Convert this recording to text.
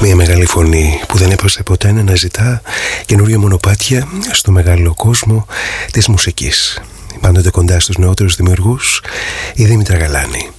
Μια μεγάλη φωνή που δεν έπρεπε ποτέ να ζητά καινούργια μονοπάτια στο μεγάλο κόσμο της μουσικής. Πάντοτε κοντά στους νεότερους δημιουργούς, η Δήμητρα Γαλάνη.